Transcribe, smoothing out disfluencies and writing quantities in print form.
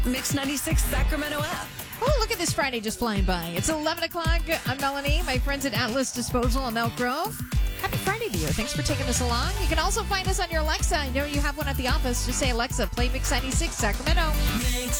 Mix 96 Sacramento app. Oh, look at this Friday just flying by. It's 11 o'clock. I'm Melanie. My friends at Atlas Disposal in Elk Grove. Happy Friday to you. Thanks for taking us along. You can also find us on your Alexa. I know you have one at the office. Just say, Alexa, play Mix 96 Sacramento. Mix